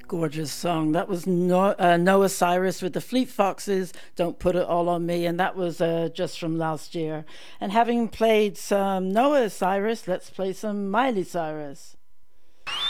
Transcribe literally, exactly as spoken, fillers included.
Gorgeous song. That was no, uh, Noah Cyrus with the Fleet Foxes, Don't Put It All on Me, and that was uh, just from last year. And having played some Noah Cyrus, let's play some Miley Cyrus.